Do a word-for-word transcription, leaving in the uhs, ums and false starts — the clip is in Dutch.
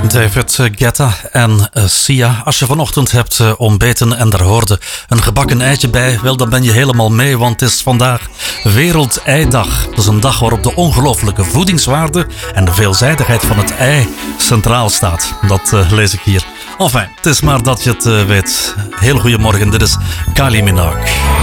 David Guetta en uh, Sia. Als je vanochtend hebt uh, ontbeten en daar hoorde een gebakken eitje bij, wel, dan ben je helemaal mee, want het is vandaag Wereld-Eidag. Dat is een dag waarop de ongelooflijke voedingswaarde en de veelzijdigheid van het ei centraal staat. Dat uh, lees ik hier. Enfin, het is maar dat je het uh, weet. Heel goedemorgen, dit is Kylie Minogue.